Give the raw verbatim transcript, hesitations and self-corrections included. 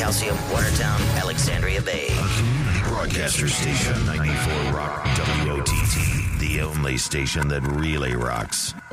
Calcium, Watertown, Alexandria Bay. A community broadcaster station, ninety-four Rock W O T T, the only station that really rocks.